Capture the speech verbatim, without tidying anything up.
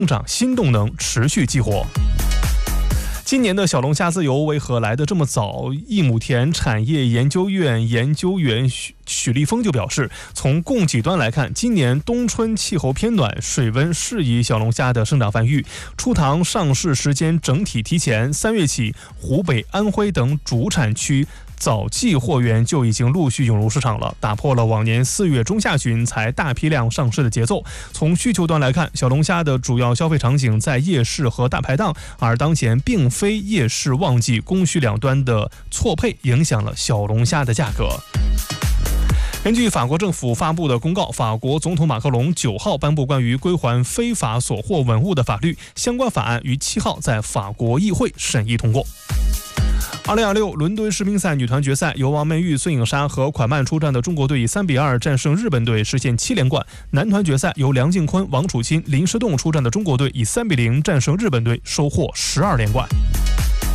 增长新动能持续激活。今年的小龙虾自由为何来得这么早？益母田产业研究院研究员许许立峰就表示，从供给端来看，今年冬春气候偏暖，水温适宜小龙虾的生长繁育，出塘上市时间整体提前。三月起，湖北、安徽等主产区早季货源就已经陆续涌入市场了，打破了往年四月中下旬才大批量上市的节奏。从需求端来看，小龙虾的主要消费场景在夜市和大排档，而当前并非夜市旺季，供需两端的错配影响了小龙虾的价格。根据法国政府发布的公告，法国总统马克龙九号颁布关于归还非法所获文物的法律，相关法案于七号在法国议会审议通过。二零二六伦敦世乒赛女团决赛，由王曼玉、孙颖莎和款曼出战的中国队以三比二战胜日本队，实现七连冠。男团决赛由梁靖昆、王楚钦、林诗栋出战的中国队以三比零战胜日本队，收获十二连冠。